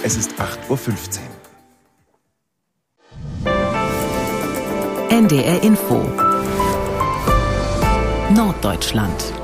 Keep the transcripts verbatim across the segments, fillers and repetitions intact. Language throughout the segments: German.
Es ist acht Uhr fünfzehn. N D R Info Norddeutschland.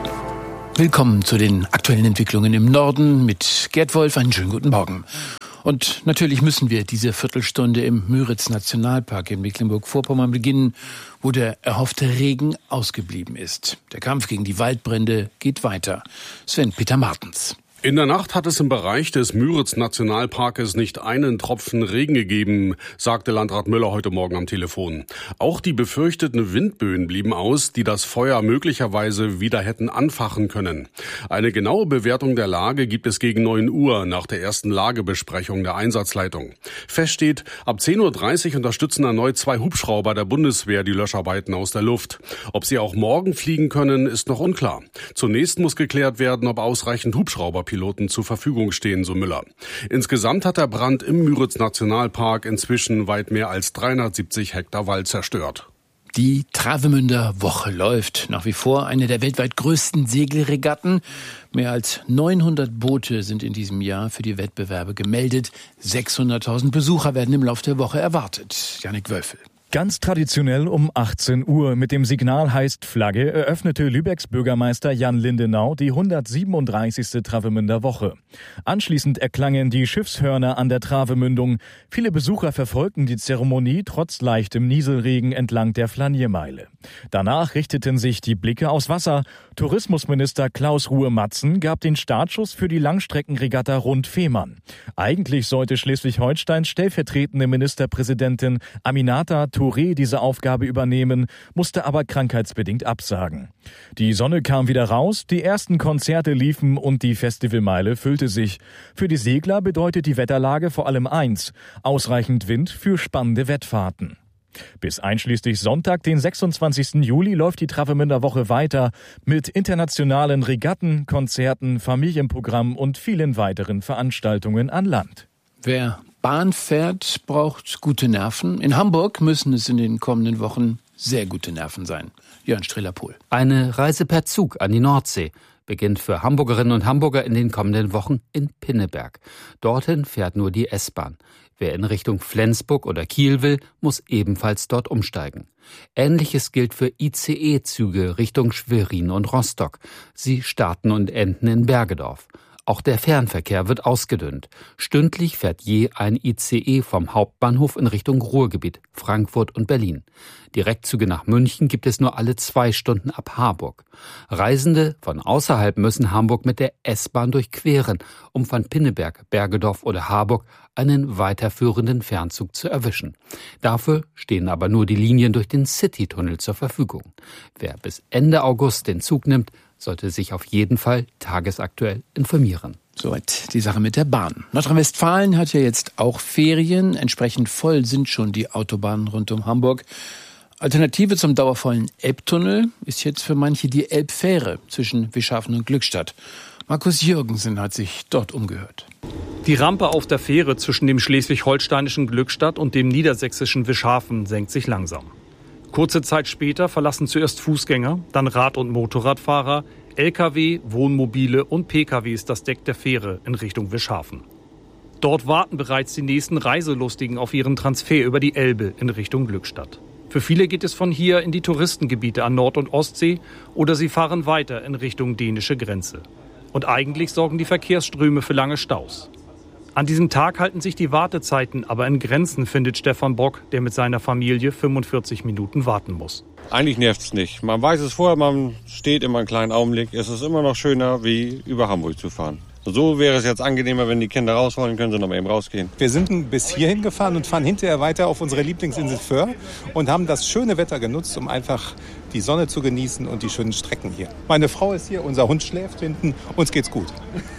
Willkommen zu den aktuellen Entwicklungen im Norden mit Gerd Wolf. Einen schönen guten Morgen. Und natürlich müssen wir diese Viertelstunde im Müritz-Nationalpark in Mecklenburg-Vorpommern beginnen, wo der erhoffte Regen ausgeblieben ist. Der Kampf gegen die Waldbrände geht weiter. Sven-Peter Martens. In der Nacht hat es im Bereich des Müritz-Nationalparkes nicht einen Tropfen Regen gegeben, sagte Landrat Müller heute Morgen am Telefon. Auch die befürchteten Windböen blieben aus, die das Feuer möglicherweise wieder hätten anfachen können. Eine genaue Bewertung der Lage gibt es gegen neun Uhr nach der ersten Lagebesprechung der Einsatzleitung. Fest steht, ab zehn Uhr dreißig unterstützen erneut zwei Hubschrauber der Bundeswehr die Löscharbeiten aus der Luft. Ob sie auch morgen fliegen können, ist noch unklar. Zunächst muss geklärt werden, ob ausreichend Hubschrauber Piloten zur Verfügung stehen, so Müller. Insgesamt hat der Brand im Müritz-Nationalpark inzwischen weit mehr als dreihundertsiebzig Hektar Wald zerstört. Die Travemünder Woche läuft. Nach wie vor eine der weltweit größten Segelregatten. Mehr als neunhundert Boote sind in diesem Jahr für die Wettbewerbe gemeldet. sechshunderttausend Besucher werden im Laufe der Woche erwartet. Jannik Wölfel. Ganz traditionell um achtzehn Uhr mit dem Signal heißt Flagge eröffnete Lübecks Bürgermeister Jan Lindenau die hundertsiebenunddreißigste Travemünder Woche. Anschließend erklangen die Schiffshörner an der Travemündung. Viele Besucher verfolgten die Zeremonie trotz leichtem Nieselregen entlang der Flaniermeile. Danach richteten sich die Blicke aufs Wasser. Tourismusminister Klaus Ruhe-Matzen gab den Startschuss für die Langstreckenregatta rund Fehmarn. Eigentlich sollte Schleswig-Holsteins stellvertretende Ministerpräsidentin Aminata Touré diese Aufgabe übernehmen, musste aber krankheitsbedingt absagen. Die Sonne kam wieder raus, die ersten Konzerte liefen und die Festivalmeile füllte sich. Für die Segler bedeutet die Wetterlage vor allem eins: ausreichend Wind für spannende Wettfahrten. Bis einschließlich Sonntag, den sechsundzwanzigsten Juli, läuft die Travemünder Woche weiter mit internationalen Regatten, Konzerten, Familienprogramm und vielen weiteren Veranstaltungen an Land. Wer Bahn fährt, braucht gute Nerven. In Hamburg müssen es in den kommenden Wochen sehr gute Nerven sein. Jörn Strehler-Pohl. Eine Reise per Zug an die Nordsee beginnt für Hamburgerinnen und Hamburger in den kommenden Wochen in Pinneberg. Dorthin fährt nur die S-Bahn. Wer in Richtung Flensburg oder Kiel will, muss ebenfalls dort umsteigen. Ähnliches gilt für I C E-Züge Richtung Schwerin und Rostock. Sie starten und enden in Bergedorf. Auch der Fernverkehr wird ausgedünnt. Stündlich fährt je ein I C E vom Hauptbahnhof in Richtung Ruhrgebiet, Frankfurt und Berlin. Direktzüge nach München gibt es nur alle zwei Stunden ab Harburg. Reisende von außerhalb müssen Hamburg mit der S-Bahn durchqueren, um von Pinneberg, Bergedorf oder Harburg einen weiterführenden Fernzug zu erwischen. Dafür stehen aber nur die Linien durch den Citytunnel zur Verfügung. Wer bis Ende August den Zug nimmt, sollte sich auf jeden Fall tagesaktuell informieren. Soweit die Sache mit der Bahn. Nordrhein-Westfalen hat ja jetzt auch Ferien. Entsprechend voll sind schon die Autobahnen rund um Hamburg. Alternative zum dauervollen Elbtunnel ist jetzt für manche die Elbfähre zwischen Wischhafen und Glückstadt. Markus Jürgensen hat sich dort umgehört. Die Rampe auf der Fähre zwischen dem schleswig-holsteinischen Glückstadt und dem niedersächsischen Wischhafen senkt sich langsam. Kurze Zeit später verlassen zuerst Fußgänger, dann Rad- und Motorradfahrer, L K W, Wohnmobile und P K Ws das Deck der Fähre in Richtung Wischhafen. Dort warten bereits die nächsten Reiselustigen auf ihren Transfer über die Elbe in Richtung Glückstadt. Für viele geht es von hier in die Touristengebiete an Nord- und Ostsee oder sie fahren weiter in Richtung dänische Grenze. Und eigentlich sorgen die Verkehrsströme für lange Staus. An diesem Tag halten sich die Wartezeiten aber in Grenzen, findet Stefan Bock, der mit seiner Familie fünfundvierzig Minuten warten muss. Eigentlich nervt es nicht. Man weiß es vorher, man steht immer einen kleinen Augenblick. Es ist immer noch schöner, wie über Hamburg zu fahren. So wäre es jetzt angenehmer, wenn die Kinder raus wollen, können sie noch mal eben rausgehen. Wir sind bis hierhin gefahren und fahren hinterher weiter auf unsere Lieblingsinsel Föhr und haben das schöne Wetter genutzt, um einfach die Sonne zu genießen und die schönen Strecken hier. Meine Frau ist hier, unser Hund schläft hinten, uns geht's gut.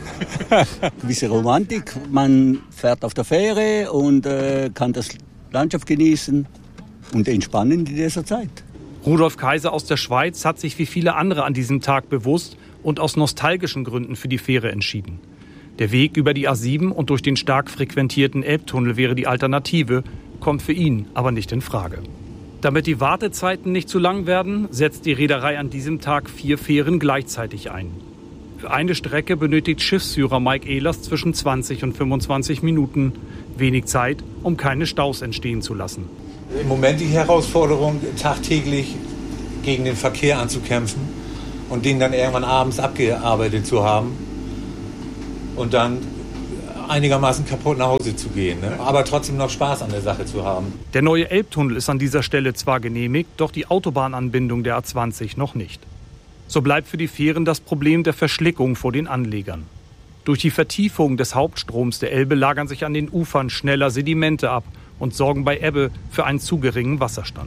Gewisse Romantik, man fährt auf der Fähre und äh, kann das Landschaft genießen und entspannen in dieser Zeit. Rudolf Kaiser aus der Schweiz hat sich wie viele andere an diesem Tag bewusst und aus nostalgischen Gründen für die Fähre entschieden. Der Weg über die A sieben und durch den stark frequentierten Elbtunnel wäre die Alternative, kommt für ihn aber nicht in Frage. Damit die Wartezeiten nicht zu lang werden, setzt die Reederei an diesem Tag vier Fähren gleichzeitig ein. Eine Strecke benötigt Schiffsführer Mike Ehlers zwischen zwanzig und fünfundzwanzig Minuten. Wenig Zeit, um keine Staus entstehen zu lassen. Im Moment die Herausforderung, tagtäglich gegen den Verkehr anzukämpfen und den dann irgendwann abends abgearbeitet zu haben und dann einigermaßen kaputt nach Hause zu gehen, ne? Aber trotzdem noch Spaß an der Sache zu haben. Der neue Elbtunnel ist an dieser Stelle zwar genehmigt, doch die Autobahnanbindung der A zwanzig noch nicht. So bleibt für die Fähren das Problem der Verschlickung vor den Anlegern. Durch die Vertiefung des Hauptstroms der Elbe lagern sich an den Ufern schneller Sedimente ab und sorgen bei Ebbe für einen zu geringen Wasserstand.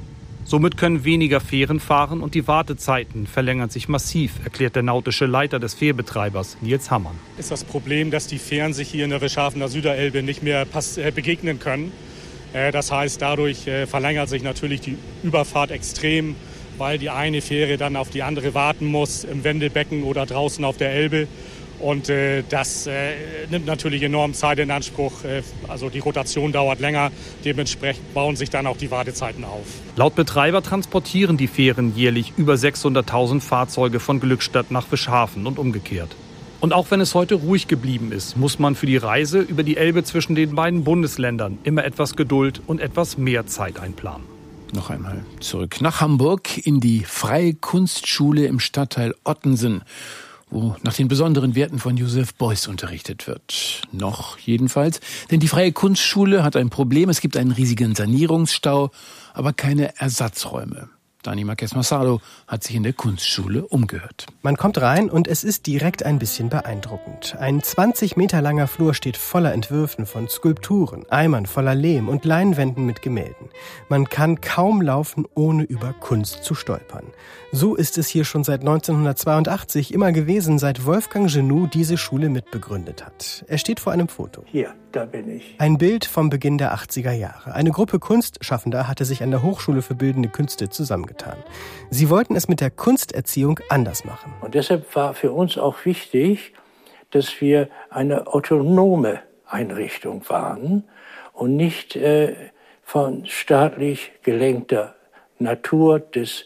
Somit können weniger Fähren fahren und die Wartezeiten verlängern sich massiv, erklärt der nautische Leiter des Fährbetreibers, Nils Hammann. Ist das Problem, dass die Fähren sich hier in der Wischhafener Süderelbe nicht mehr begegnen können. Das heißt, dadurch verlängert sich natürlich die Überfahrt extrem, weil die eine Fähre dann auf die andere warten muss, im Wendelbecken oder draußen auf der Elbe. Und äh, das äh, nimmt natürlich enorm Zeit in Anspruch. Äh, also die Rotation dauert länger. Dementsprechend bauen sich dann auch die Wartezeiten auf. Laut Betreiber transportieren die Fähren jährlich über sechshunderttausend Fahrzeuge von Glückstadt nach Wischhafen und umgekehrt. Und auch wenn es heute ruhig geblieben ist, muss man für die Reise über die Elbe zwischen den beiden Bundesländern immer etwas Geduld und etwas mehr Zeit einplanen. Noch einmal zurück nach Hamburg in die Freie Kunstschule im Stadtteil Ottensen, wo nach den besonderen Werten von Joseph Beuys unterrichtet wird. Noch jedenfalls. Denn die Freie Kunstschule hat ein Problem. Es gibt einen riesigen Sanierungsstau, aber keine Ersatzräume. Dani Marquez-Massalo hat sich in der Kunstschule umgehört. Man kommt rein und es ist direkt ein bisschen beeindruckend. Ein zwanzig Meter langer Flur steht voller Entwürfen von Skulpturen, Eimern voller Lehm und Leinwänden mit Gemälden. Man kann kaum laufen, ohne über Kunst zu stolpern. So ist es hier schon seit neunzehnhundertzweiundachtzig immer gewesen, seit Wolfgang Genoux diese Schule mitbegründet hat. Er steht vor einem Foto. Hier, da bin ich. Ein Bild vom Beginn der achtziger Jahre. Eine Gruppe Kunstschaffender hatte sich an der Hochschule für Bildende Künste zusammengetan. Sie wollten es mit der Kunsterziehung anders machen. Und deshalb war für uns auch wichtig, dass wir eine autonome Einrichtung waren und nicht äh, von staatlich gelenkter Natur des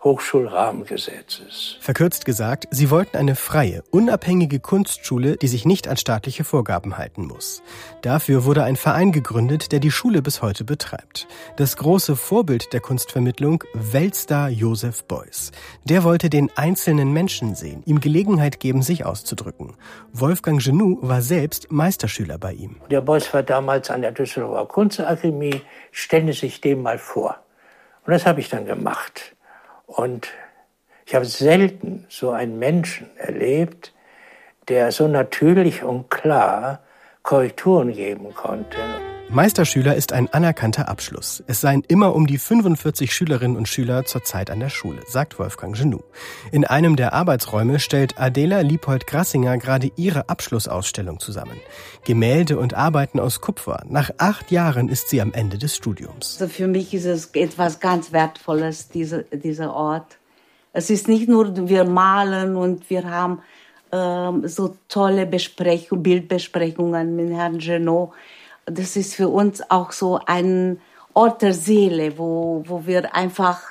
Hochschulrahmengesetzes. Verkürzt gesagt, sie wollten eine freie, unabhängige Kunstschule, die sich nicht an staatliche Vorgaben halten muss. Dafür wurde ein Verein gegründet, der die Schule bis heute betreibt. Das große Vorbild der Kunstvermittlung, Weltstar Joseph Beuys. Der wollte den einzelnen Menschen sehen, ihm Gelegenheit geben, sich auszudrücken. Wolfgang Genoux war selbst Meisterschüler bei ihm. Der Beuys war damals an der Düsseldorfer Kunstakademie. Stellen Sie sich dem mal vor. Und das habe ich dann gemacht. Und ich habe selten so einen Menschen erlebt, der so natürlich und klar Korrekturen geben konnte. Meisterschüler ist ein anerkannter Abschluss. Es seien immer um die fünfundvierzig Schülerinnen und Schüler zurzeit an der Schule, sagt Wolfgang Genoux. In einem der Arbeitsräume stellt Adela Liebold-Grassinger gerade ihre Abschlussausstellung zusammen. Gemälde und Arbeiten aus Kupfer. Nach acht Jahren ist sie am Ende des Studiums. Also für mich ist es etwas ganz Wertvolles, diese, dieser Ort. Es ist nicht nur, wir malen und wir haben ähm, so tolle Besprechungen, Bildbesprechungen mit Herrn Genoux. Das ist für uns auch so ein Ort der Seele, wo, wo wir einfach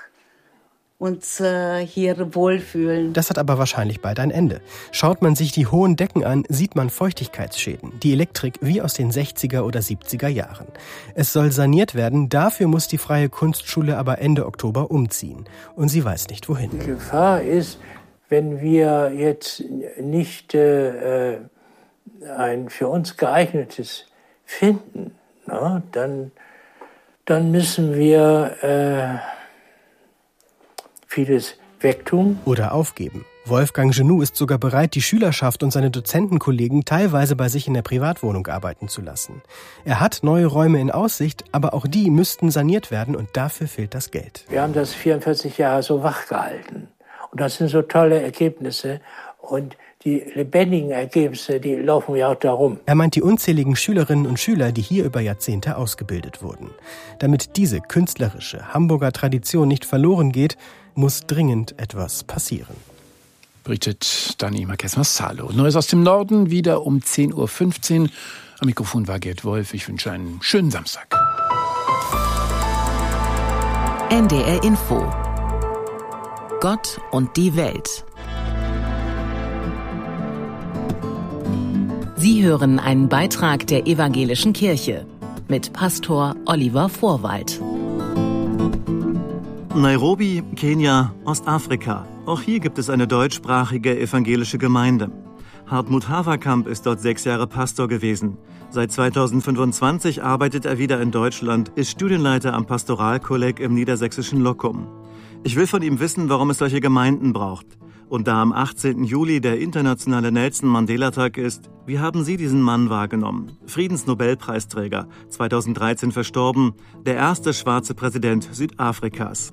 uns äh, hier wohlfühlen. Das hat aber wahrscheinlich bald ein Ende. Schaut man sich die hohen Decken an, sieht man Feuchtigkeitsschäden. Die Elektrik wie aus den sechziger oder siebziger Jahren. Es soll saniert werden, dafür muss die Freie Kunstschule aber Ende Oktober umziehen. Und sie weiß nicht wohin. Die Gefahr ist, wenn wir jetzt nicht äh, ein für uns geeignetes finden, na, dann, dann müssen wir äh, vieles wegtun. Oder aufgeben. Wolfgang Genoux ist sogar bereit, die Schülerschaft und seine Dozentenkollegen teilweise bei sich in der Privatwohnung arbeiten zu lassen. Er hat neue Räume in Aussicht, aber auch die müssten saniert werden und dafür fehlt das Geld. Wir haben das vierundvierzig Jahre so wachgehalten. Und das sind so tolle Ergebnisse. Und die lebendigen Ergebnisse, die laufen ja auch darum. Er meint die unzähligen Schülerinnen und Schüler, die hier über Jahrzehnte ausgebildet wurden. Damit diese künstlerische Hamburger Tradition nicht verloren geht, muss dringend etwas passieren. Berichtet Dani Marquez-Massalo. Neues aus dem Norden, wieder um zehn Uhr fünfzehn. Am Mikrofon war Gerd Wolf. Ich wünsche einen schönen Samstag. N D R Info. Gott und die Welt. Sie hören einen Beitrag der Evangelischen Kirche mit Pastor Oliver Vorwald. Nairobi, Kenia, Ostafrika. Auch hier gibt es eine deutschsprachige evangelische Gemeinde. Hartmut Haverkamp ist dort sechs Jahre Pastor gewesen. Seit zweitausendfünfundzwanzig arbeitet er wieder in Deutschland, ist Studienleiter am Pastoralkolleg im niedersächsischen Lockum. Ich will von ihm wissen, warum es solche Gemeinden braucht. Und da am achtzehnten Juli der internationale Nelson-Mandela-Tag ist, wie haben Sie diesen Mann wahrgenommen? Friedensnobelpreisträger, zweitausenddreizehn verstorben, der erste schwarze Präsident Südafrikas.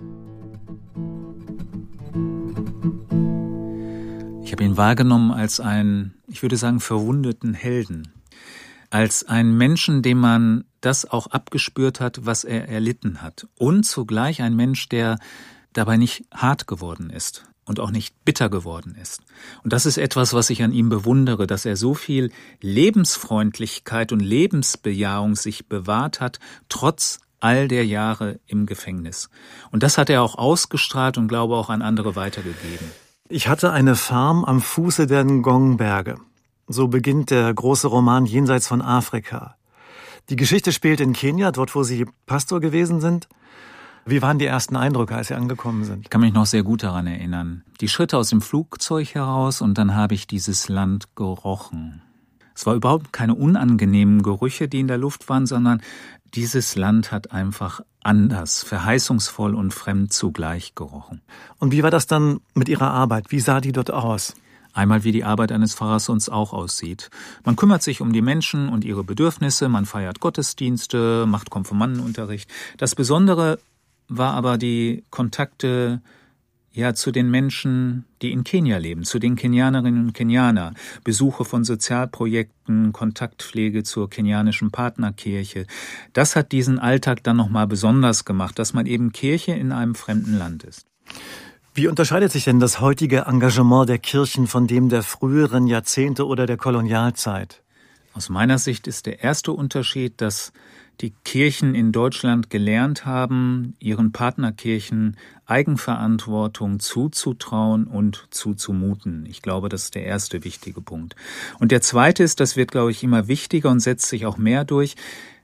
Ich habe ihn wahrgenommen als einen, ich würde sagen, verwundeten Helden. Als einen Menschen, dem man das auch abgespürt hat, was er erlitten hat. Und zugleich ein Mensch, der dabei nicht hart geworden ist und auch nicht bitter geworden ist. Und das ist etwas, was ich an ihm bewundere, dass er so viel Lebensfreundlichkeit und Lebensbejahung sich bewahrt hat, trotz all der Jahre im Gefängnis. Und das hat er auch ausgestrahlt und glaube auch an andere weitergegeben. Ich hatte eine Farm am Fuße der Ngong-Berge. So beginnt der große Roman Jenseits von Afrika. Die Geschichte spielt in Kenia, dort wo Sie Pastor gewesen sind. Wie waren die ersten Eindrücke, als Sie angekommen sind? Ich kann mich noch sehr gut daran erinnern. Die Schritte aus dem Flugzeug heraus und dann habe ich dieses Land gerochen. Es war überhaupt keine unangenehmen Gerüche, die in der Luft waren, sondern dieses Land hat einfach anders, verheißungsvoll und fremd zugleich gerochen. Und wie war das dann mit Ihrer Arbeit? Wie sah die dort aus? Einmal wie die Arbeit eines Pfarrers sonst auch aussieht. Man kümmert sich um die Menschen und ihre Bedürfnisse, man feiert Gottesdienste, macht Konfirmandenunterricht. Das Besondere war aber die Kontakte ja zu den Menschen, die in Kenia leben, zu den Kenianerinnen und Kenianer, Besuche von Sozialprojekten, Kontaktpflege zur kenianischen Partnerkirche. Das hat diesen Alltag dann nochmal besonders gemacht, dass man eben Kirche in einem fremden Land ist. Wie unterscheidet sich denn das heutige Engagement der Kirchen von dem der früheren Jahrzehnte oder der Kolonialzeit? Aus meiner Sicht ist der erste Unterschied, dass die Kirchen in Deutschland gelernt haben, ihren Partnerkirchen Eigenverantwortung zuzutrauen und zuzumuten. Ich glaube, das ist der erste wichtige Punkt. Und der zweite ist, das wird, glaube ich, immer wichtiger und setzt sich auch mehr durch,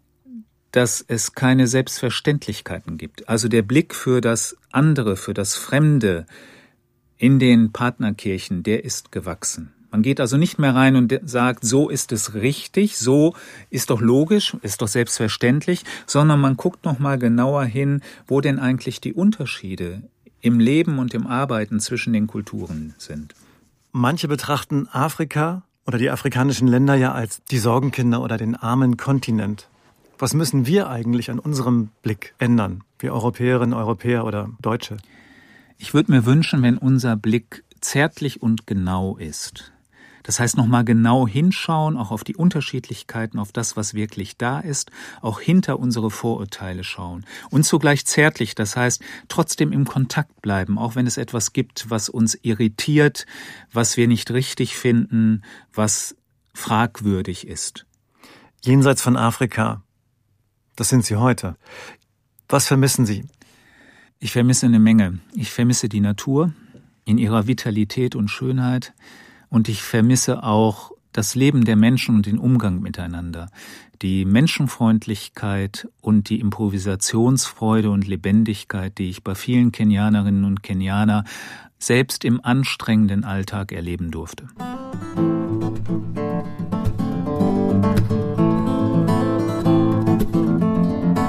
dass es keine Selbstverständlichkeiten gibt. Also der Blick für das andere, für das Fremde in den Partnerkirchen, der ist gewachsen. Man geht also nicht mehr rein und sagt, so ist es richtig, so ist doch logisch, ist doch selbstverständlich, sondern man guckt noch mal genauer hin, wo denn eigentlich die Unterschiede im Leben und im Arbeiten zwischen den Kulturen sind. Manche betrachten Afrika oder die afrikanischen Länder ja als die Sorgenkinder oder den armen Kontinent. Was müssen wir eigentlich an unserem Blick ändern, wir Europäerinnen, Europäer oder Deutsche? Ich würde mir wünschen, wenn unser Blick zärtlich und genau ist. Das heißt, nochmal genau hinschauen, auch auf die Unterschiedlichkeiten, auf das, was wirklich da ist, auch hinter unsere Vorurteile schauen. Und zugleich zärtlich, das heißt, trotzdem im Kontakt bleiben, auch wenn es etwas gibt, was uns irritiert, was wir nicht richtig finden, was fragwürdig ist. Jenseits von Afrika, das sind Sie heute. Was vermissen Sie? Ich vermisse eine Menge. Ich vermisse die Natur in ihrer Vitalität und Schönheit. Und ich vermisse auch das Leben der Menschen und den Umgang miteinander. Die Menschenfreundlichkeit und die Improvisationsfreude und Lebendigkeit, die ich bei vielen Kenianerinnen und Kenianer selbst im anstrengenden Alltag erleben durfte.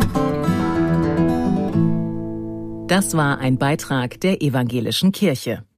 Das war ein Beitrag der Evangelischen Kirche.